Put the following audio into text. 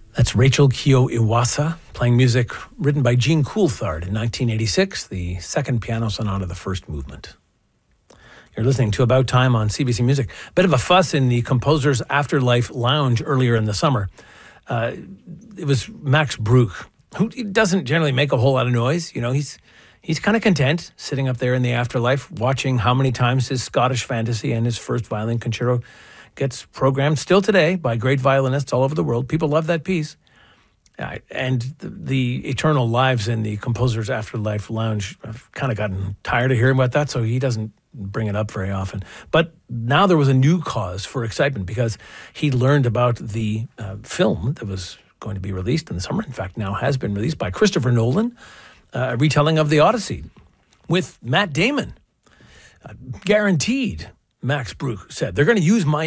That's Rachel Kyo Iwasa playing music written by Gene Coulthard in 1986, the second piano sonata, the first movement. You're listening to About Time on CBC Music. Bit of a fuss in the Composer's Afterlife Lounge earlier in the summer. It was Max Bruch, who doesn't generally make a whole lot of noise. You know, he's kind of content sitting up there in the afterlife, watching how many times his Scottish Fantasy and his first violin concerto gets programmed still today by great violinists all over the world. People love that piece. And the eternal lives in the Composer's Afterlife Lounge, I've kind of gotten tired of hearing about that, so he doesn't bring it up very often. But now there was a new cause for excitement because he learned about the film that was going to be released in the summer. In fact, now has been released by Christopher Nolan, a retelling of the Odyssey with Matt Damon. Guaranteed, Max Bruch said. They're going to use my